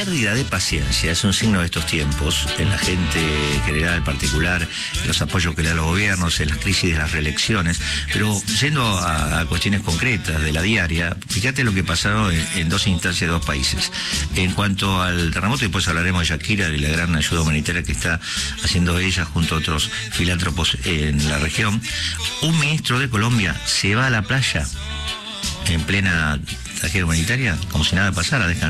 pérdida de paciencia es un signo de estos tiempos, en la gente general, en particular, los apoyos que le dan los gobiernos, en las crisis de las reelecciones, pero yendo a cuestiones concretas de la diaria, fíjate lo que pasó en dos instancias de dos países. En cuanto al terremoto, después hablaremos de Shakira y la gran ayuda humanitaria que está haciendo ella junto a otros filántropos en la región. Un ministro de Colombia se va a la playa en plena tragedia humanitaria, como si nada pasara, dejan